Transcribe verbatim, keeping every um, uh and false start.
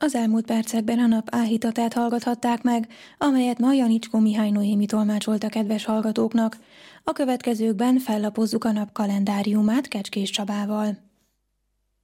Az elmúlt percekben a nap áhítatát hallgathatták meg, amelyet ma Janicskó Mihály Noémi tolmácsolt a kedves hallgatóknak. A következőkben fellapozzuk a nap kalendáriumát Kecskés Csabával.